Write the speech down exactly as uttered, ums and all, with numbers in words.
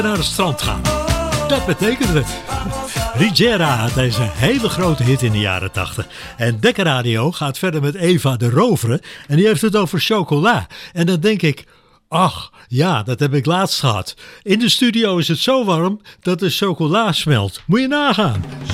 naar het strand gaan. Dat betekent het. Rigera had deze hele grote hit in de jaren tachtig. En Dekker Radio gaat verder met Eva de Rovere. En die heeft het over chocola. En dan denk ik, ach, ja, dat heb ik laatst gehad. In de studio is het zo warm dat de chocola smelt. Moet je nagaan.